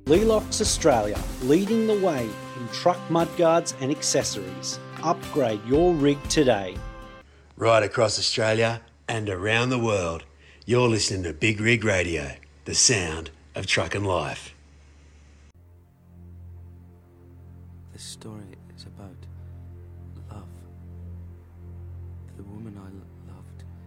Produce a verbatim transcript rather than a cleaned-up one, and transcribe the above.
Lelox Australia, leading the way in truck mudguards and accessories. Upgrade your rig today. Right across Australia and around the world, you're listening to Big Rig Radio, the sound of trucking life. This story is about love. The woman I